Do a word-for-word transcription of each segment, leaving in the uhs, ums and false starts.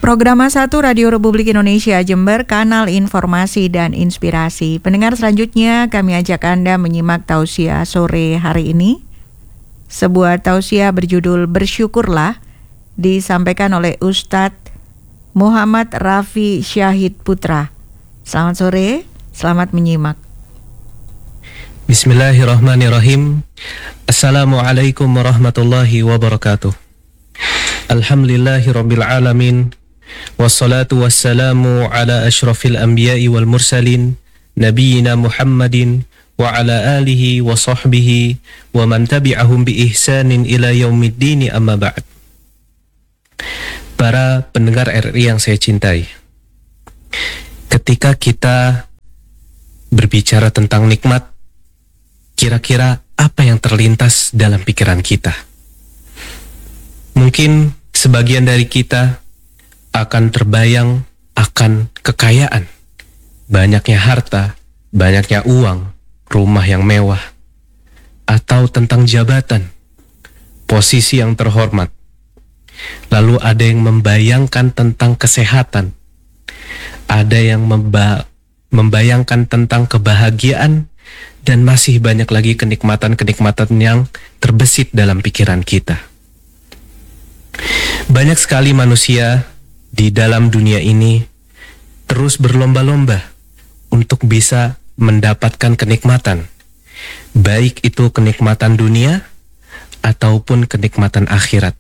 Program satu Radio Republik Indonesia Jember, kanal informasi dan inspirasi. Pendengar, selanjutnya kami ajak Anda menyimak tausiah sore hari ini. Sebuah tausiah berjudul Bersyukurlah disampaikan oleh Ustadz Muhammad Rafi Syahid Putra. Selamat sore, selamat menyimak. Bismillahirrahmanirrahim. Assalamualaikum warahmatullahi wabarakatuh. Alhamdulillahirabbil alamin. Wassalatu wassalamu ala asyrafil anbiya'i wal mursalin Nabiyyina Muhammadin wa ala alihi wa sahbihi wa man tabi'ahum bi ihsanin ila yaumiddini, amma ba'd. Para pendengar R R I yang saya cintai, ketika kita berbicara tentang nikmat, kira-kira apa yang terlintas dalam pikiran kita? Mungkin sebagian dari kita akan terbayang akan kekayaan, banyaknya harta, banyaknya uang, rumah yang mewah, atau tentang jabatan, posisi yang terhormat. Lalu ada yang membayangkan tentang kesehatan, ada yang memba- membayangkan tentang kebahagiaan, dan masih banyak lagi kenikmatan-kenikmatan yang terbesit dalam pikiran kita. Banyak sekali manusia di dalam dunia ini terus berlomba-lomba untuk bisa mendapatkan kenikmatan, baik itu kenikmatan dunia ataupun kenikmatan akhirat.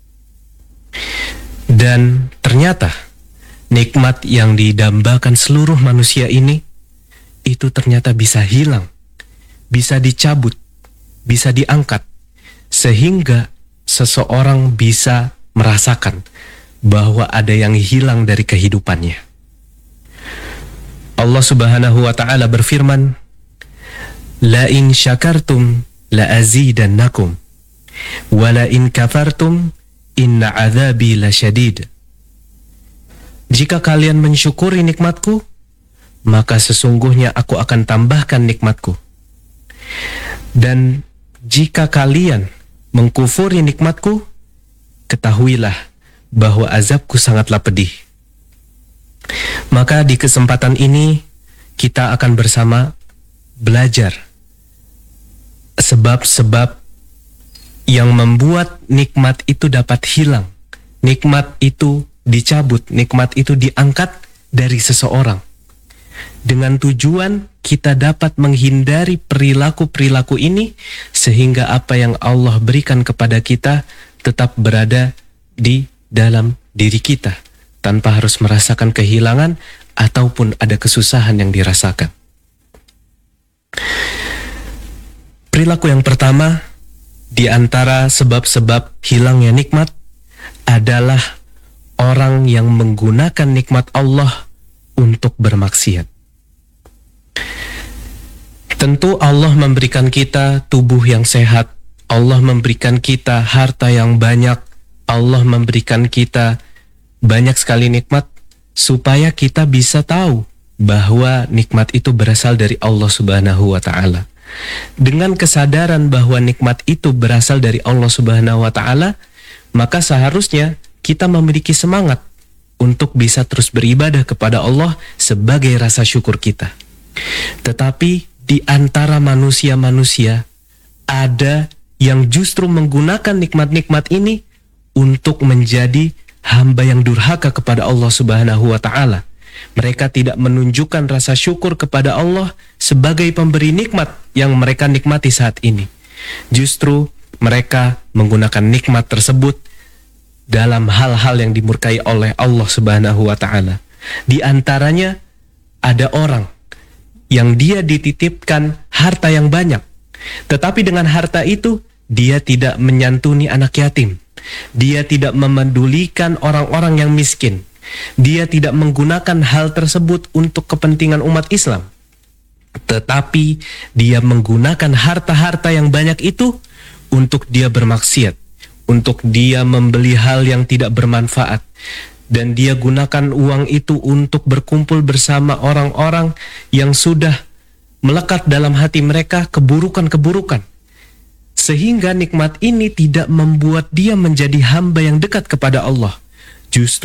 Dan ternyata nikmat yang didambakan seluruh manusia ini itu ternyata bisa hilang, bisa dicabut, bisa diangkat, sehingga seseorang bisa merasakan bahwa ada yang hilang dari kehidupannya. Allah Subhanahu wa ta'ala berfirman, La in syakartum la azidannakum wa la in kafartum inna azabi lasyadid. Jika kalian mensyukuri nikmatku, maka sesungguhnya aku akan tambahkan nikmatku. Dan jika kalian mengkufuri nikmatku, ketahuilah bahwa azabku sangatlah pedih. Maka di kesempatan ini kita akan bersama belajar sebab-sebab yang membuat nikmat itu dapat hilang, nikmat itu dicabut, nikmat itu diangkat dari seseorang, dengan tujuan kita dapat menghindari perilaku-perilaku ini, sehingga apa yang Allah berikan kepada kita tetap berada di dalam diri kita, tanpa harus merasakan kehilangan ataupun ada kesusahan yang dirasakan. Perilaku yang pertama di antara sebab-sebab hilangnya nikmat adalah orang yang menggunakan nikmat Allah untuk bermaksiat. Tentu Allah memberikan kita tubuh yang sehat, Allah memberikan kita harta yang banyak, Allah memberikan kita banyak sekali nikmat supaya kita bisa tahu bahwa nikmat itu berasal dari Allah Subhanahu wa ta'ala. Dengan kesadaran bahwa nikmat itu berasal dari Allah Subhanahu wa ta'ala, maka seharusnya kita memiliki semangat untuk bisa terus beribadah kepada Allah sebagai rasa syukur kita. Tetapi di antara manusia-manusia ada yang justru menggunakan nikmat-nikmat ini untuk menjadi hamba yang durhaka kepada Allah Subhanahu wa ta'ala. Mereka tidak menunjukkan rasa syukur kepada Allah sebagai pemberi nikmat yang mereka nikmati saat ini. Justru mereka menggunakan nikmat tersebut dalam hal-hal yang dimurkai oleh Allah Subhanahu wa ta'ala. Di antaranya ada orang yang dia dititipkan harta yang banyak, tetapi dengan harta itu dia tidak menyantuni anak yatim, dia tidak memedulikan orang-orang yang miskin, dia tidak menggunakan hal tersebut untuk kepentingan umat Islam, tetapi dia menggunakan harta-harta yang banyak itu untuk dia bermaksiat, untuk dia membeli hal yang tidak bermanfaat, dan dia gunakan uang itu untuk berkumpul bersama orang-orang yang sudah melekat dalam hati mereka keburukan-keburukan, sehingga nikmat ini tidak membuat dia menjadi hamba yang dekat kepada Allah. Justru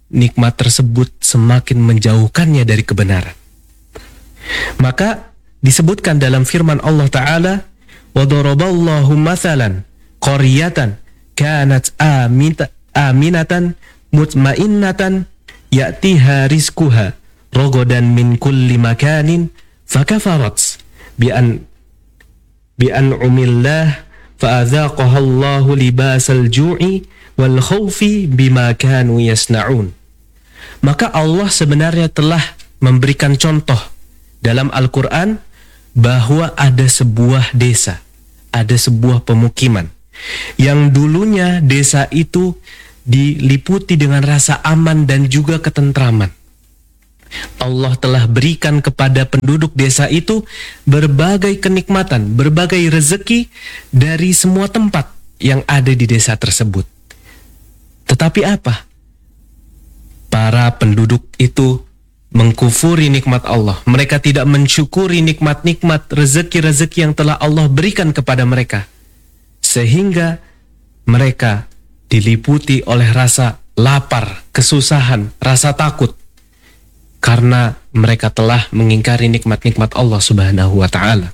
nikmat tersebut semakin menjauhkannya dari kebenaran. Maka disebutkan dalam firman Allah Ta'ala, وَضَرَبَ اللَّهُ مَثَلًا قَرْيَةً كَانَتْ آمِنَةً مُطْمَئِنَّةً يَأْتِهَا رِزْقُهَا رَغَدًا مِنْ كُلِّ مَكَانٍ فَكَفَرَتْ بِأَنْ بِأَنْعُمِ اللَّهِ فَأَذَاقَهَا اللَّهُ لِبَاسَ الْجُوعِ وَالْخَوْفِ بِمَا كَانُوا يَصْنَعُونَ. Maka Allah sebenarnya telah memberikan contoh dalam Al-Quran bahwa ada sebuah desa, ada sebuah pemukiman yang dulunya desa itu diliputi dengan rasa aman dan juga ketentraman. Allah telah berikan kepada penduduk desa itu berbagai kenikmatan, berbagai rezeki dari semua tempat yang ada di desa tersebut. Tetapi apa? Para penduduk itu mengkufuri nikmat Allah. Mereka tidak mensyukuri nikmat-nikmat rezeki-rezeki yang telah Allah berikan kepada mereka. Sehingga mereka diliputi oleh rasa lapar, kesusahan, rasa takut. Karena mereka telah mengingkari nikmat-nikmat Allah Subhanahu wa Ta'ala.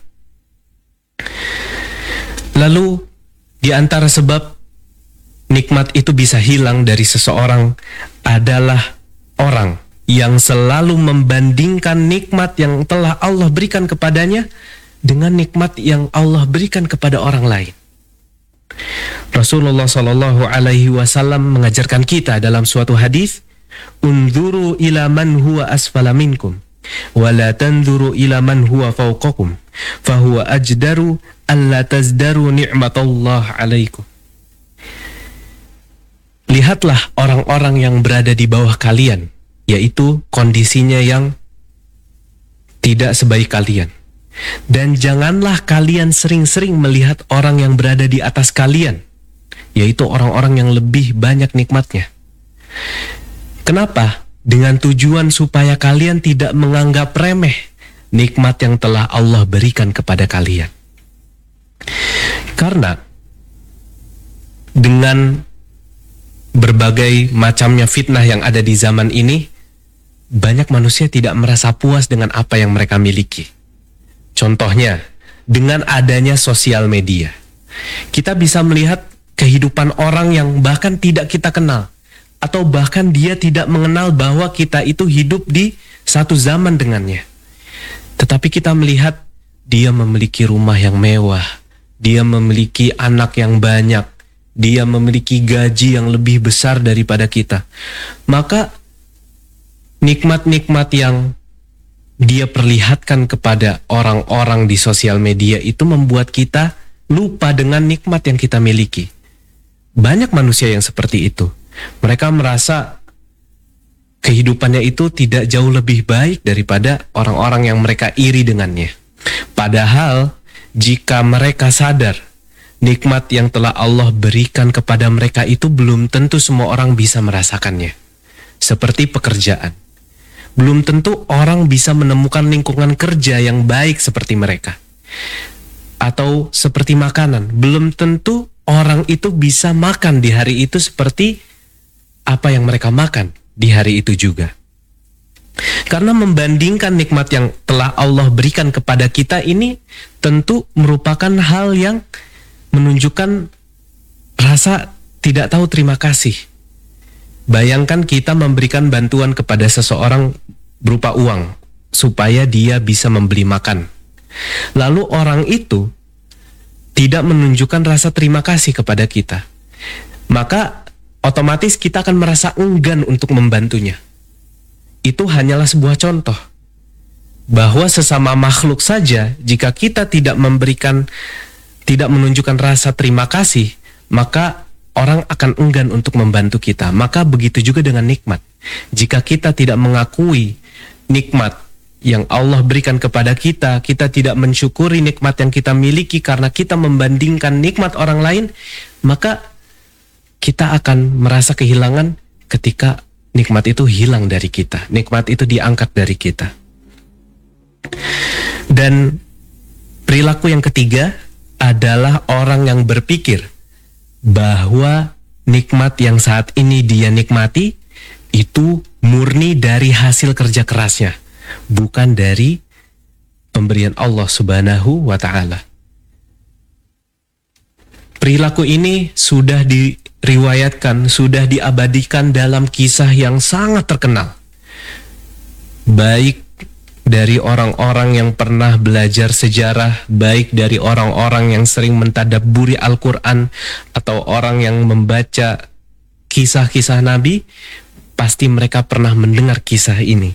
Lalu di antara sebab nikmat itu bisa hilang dari seseorang adalah orang yang selalu membandingkan nikmat yang telah Allah berikan kepadanya dengan nikmat yang Allah berikan kepada orang lain. Rasulullah Shallallahu Alaihi Wasallam mengajarkan kita dalam suatu hadis, "Unzuru ila man huwa asfala minkum, wa la tanzuru ila man huwa fawqakum, fahuwa ajdaru alla tazdaru ni'matallah alaikum." Lihatlah orang-orang yang berada di bawah kalian, yaitu kondisinya yang tidak sebaik kalian. Dan janganlah kalian sering-sering melihat orang yang berada di atas kalian, yaitu orang-orang yang lebih banyak nikmatnya. Kenapa? Dengan tujuan supaya kalian tidak menganggap remeh nikmat yang telah Allah berikan kepada kalian. Karena dengan berbagai macamnya fitnah yang ada di zaman ini, banyak manusia tidak merasa puas dengan apa yang mereka miliki. Contohnya, dengan adanya sosial media, kita bisa melihat kehidupan orang yang bahkan tidak kita kenal, atau bahkan dia tidak mengenal bahwa kita itu hidup di satu zaman dengannya. Tetapi kita melihat dia memiliki rumah yang mewah, dia memiliki anak yang banyak, dia memiliki gaji yang lebih besar daripada kita. Maka nikmat-nikmat yang dia perlihatkan kepada orang-orang di sosial media itu membuat kita lupa dengan nikmat yang kita miliki. Banyak manusia yang seperti itu. Mereka merasa kehidupannya itu tidak jauh lebih baik daripada orang-orang yang mereka iri dengannya. Padahal jika mereka sadar nikmat yang telah Allah berikan kepada mereka itu belum tentu semua orang bisa merasakannya. Seperti pekerjaan. Belum tentu orang bisa menemukan lingkungan kerja yang baik seperti mereka. Atau seperti makanan. Belum tentu orang itu bisa makan di hari itu seperti apa yang mereka makan di hari itu juga. Karena membandingkan nikmat yang telah Allah berikan kepada kita ini tentu merupakan hal yang menunjukkan rasa tidak tahu terima kasih. Bayangkan kita memberikan bantuan kepada seseorang berupa uang supaya dia bisa membeli makan. Lalu orang itu tidak menunjukkan rasa terima kasih kepada kita. Maka otomatis kita akan merasa enggan untuk membantunya. Itu hanyalah sebuah contoh bahwa sesama makhluk saja jika kita tidak memberikan, tidak menunjukkan rasa terima kasih, maka orang akan enggan untuk membantu kita. Maka begitu juga dengan nikmat. Jika kita tidak mengakui nikmat yang Allah berikan kepada kita, kita tidak mensyukuri nikmat yang kita miliki karena kita membandingkan nikmat orang lain, maka kita akan merasa kehilangan ketika nikmat itu hilang dari kita. Nikmat itu diangkat dari kita. Dan perilaku yang ketiga adalah orang yang berpikir bahwa nikmat yang saat ini dia nikmati itu murni dari hasil kerja kerasnya, bukan dari pemberian Allah Subhanahu wa Ta'ala. Perilaku ini sudah diriwayatkan, sudah diabadikan dalam kisah yang sangat terkenal, baik dari orang-orang yang pernah belajar sejarah, baik dari orang-orang yang sering mentadabburi Al-Quran, atau orang yang membaca kisah-kisah Nabi, pasti mereka pernah mendengar kisah ini.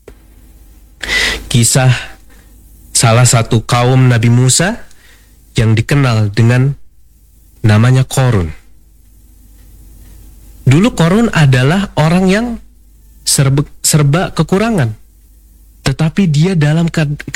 Kisah salah satu kaum Nabi Musa yang dikenal dengan namanya Qorun. Dulu Qorun adalah orang yang serba, serba kekurangan, tetapi dia dalam